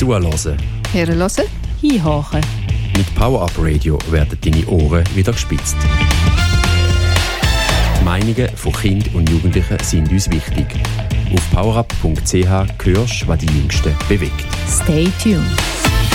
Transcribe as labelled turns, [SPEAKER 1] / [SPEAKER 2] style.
[SPEAKER 1] Zuhören.
[SPEAKER 2] Hören,
[SPEAKER 3] hinhören.
[SPEAKER 1] Mit Power Up Radio werden deine Ohren wieder gespitzt. Die Meinungen von Kindern und Jugendlichen sind uns wichtig. Auf powerup.ch hörst, was die Jüngsten bewegt.
[SPEAKER 3] Stay tuned.